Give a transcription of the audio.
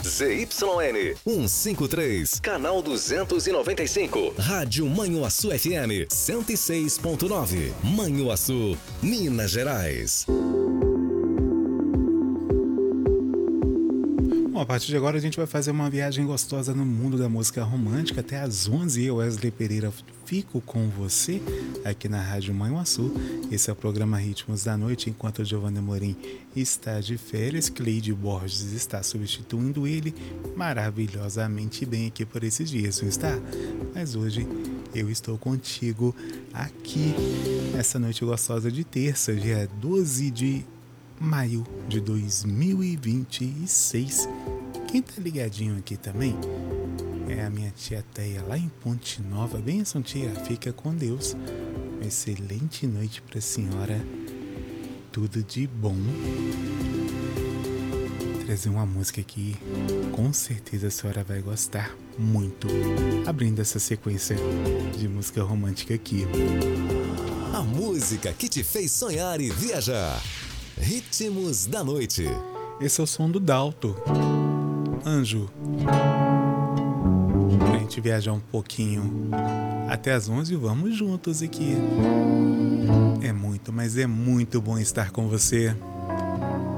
ZYN 153, canal 295. Rádio Manhuaçu FM 106.9. Manhuaçu, Minas Gerais. Bom, a partir de agora a gente vai fazer uma viagem gostosa no mundo da música romântica. Até às 11 eu, Wesley Pereira, fico com você aqui na Rádio Manhuaçu. Esse é o programa Ritmos da Noite, enquanto Giovanna Morim está de férias. Cleide Borges está substituindo ele maravilhosamente bem aqui por esses dias, não está? Mas hoje eu estou contigo aqui nessa noite gostosa de terça, dia 12 de maio de 2026. Quem tá ligadinho aqui também é a minha tia Teia lá em Ponte Nova. Benção, tia, fica com Deus. Uma excelente noite pra senhora. Tudo de bom. Vou trazer uma música aqui, com certeza a senhora vai gostar muito. Abrindo essa sequência de música romântica aqui. A música que te fez sonhar e viajar. Ritmos da Noite. Esse é o som do Dalto. Anjo. Pra gente viajar um pouquinho até as 11, vamos juntos aqui. É muito, mas é muito bom estar com você.